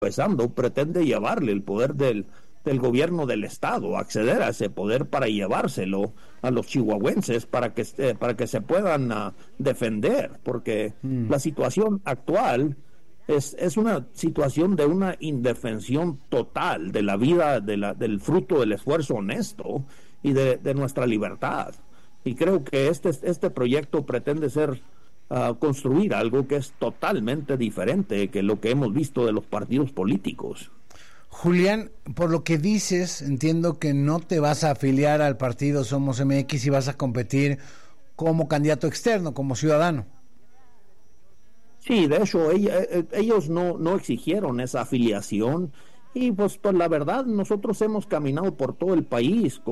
empezando, pretende llevarle el poder del gobierno del estado, acceder a ese poder para llevárselo a los chihuahuenses para que se puedan defender, porque la situación actual es una situación de una indefensión total de la vida, del fruto del esfuerzo honesto y de nuestra libertad. Y creo que este proyecto pretende construir algo que es totalmente diferente que lo que hemos visto de los partidos políticos. Julián, por lo que dices, entiendo que no te vas a afiliar al partido Somos MX y vas a competir como candidato externo, como ciudadano. Sí, de hecho, ellos no exigieron esa afiliación y pues la verdad nosotros hemos caminado por todo el país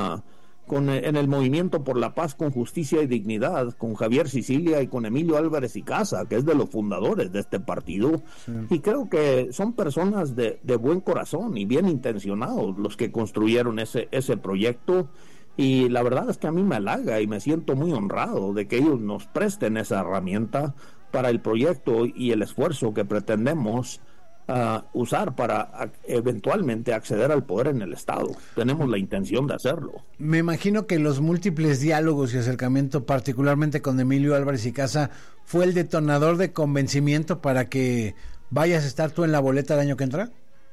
en el Movimiento por la Paz con Justicia y Dignidad, con Javier Sicilia y con Emilio Álvarez y Casa, que es de los fundadores de este partido, y creo que son personas de buen corazón y bien intencionados los que construyeron ese proyecto, y la verdad es que a mí me halaga y me siento muy honrado de que ellos nos presten esa herramienta para el proyecto y el esfuerzo que pretendemos usar para eventualmente acceder al poder en el estado. Tenemos la intención de hacerlo. Me imagino que los múltiples diálogos y acercamiento, particularmente con Emilio Álvarez y Casa, fue el detonador de convencimiento para que vayas a estar tú en la boleta el año que entra.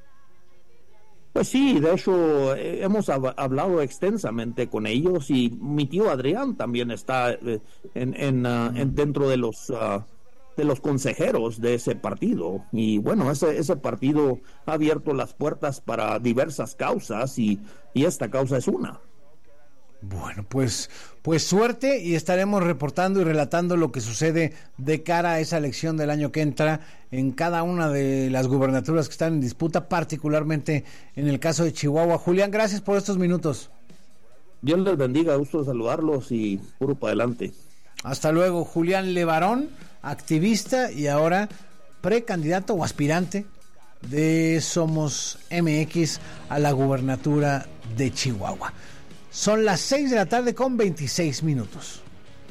Pues sí, de hecho hemos hablado extensamente con ellos, y mi tío Adrián también está dentro de los consejeros de ese partido, y bueno, ese partido ha abierto las puertas para diversas causas y esta causa es una. Bueno, pues suerte, y estaremos reportando y relatando lo que sucede de cara a esa elección del año que entra en cada una de las gubernaturas que están en disputa, particularmente en el caso de Chihuahua. Julián, gracias por estos minutos. Dios les bendiga, gusto saludarlos y puro para adelante. Hasta luego. Julián Levarón, activista y ahora precandidato o aspirante de Somos MX a la gubernatura de Chihuahua. Son las 6 de la tarde con 26 minutos.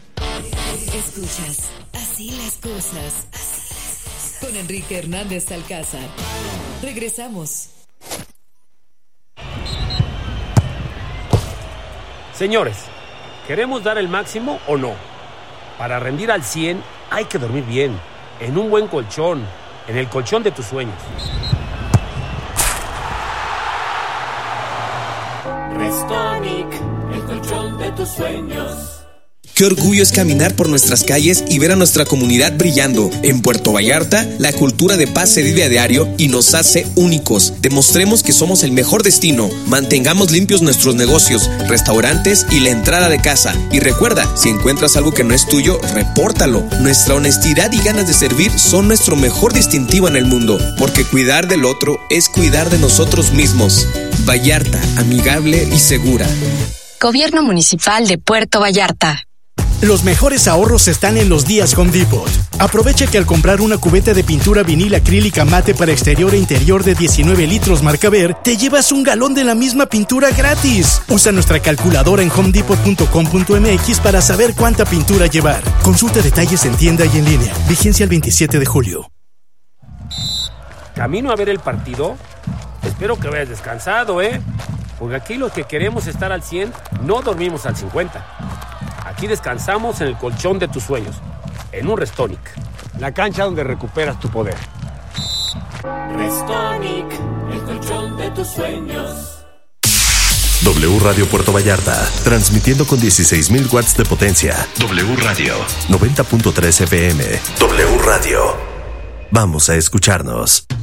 Escuchas Así las cosas con Enrique Hernández Alcázar. Regresamos. Señores, ¿queremos dar el máximo o no? Para rendir al 100 hay que dormir bien, en un buen colchón, en el colchón de tus sueños. Restonic, el colchón de tus sueños. Qué orgullo es caminar por nuestras calles y ver a nuestra comunidad brillando. En Puerto Vallarta, la cultura de paz se vive a diario y nos hace únicos. Demostremos que somos el mejor destino. Mantengamos limpios nuestros negocios, restaurantes y la entrada de casa. Y recuerda, si encuentras algo que no es tuyo, repórtalo. Nuestra honestidad y ganas de servir son nuestro mejor distintivo en el mundo, porque cuidar del otro es cuidar de nosotros mismos. Vallarta, amigable y segura. Gobierno Municipal de Puerto Vallarta. Los mejores ahorros están en los días Home Depot. Aprovecha que al comprar una cubeta de pintura vinil acrílica mate para exterior e interior de 19 litros marca Ver, te llevas un galón de la misma pintura gratis. Usa nuestra calculadora en homedepot.com.mx para saber cuánta pintura llevar. Consulta detalles en tienda y en línea. Vigencia el 27 de julio. ¿Camino a ver el partido? Espero que vayas descansado, porque aquí los que queremos estar al 100 no dormimos al 50. Aquí descansamos en el colchón de tus sueños, en un Restonic, la cancha donde recuperas tu poder. Restonic, el colchón de tus sueños. W Radio Puerto Vallarta, transmitiendo con 16,000 watts de potencia. W Radio, 90.3 FM. W Radio. Vamos a escucharnos.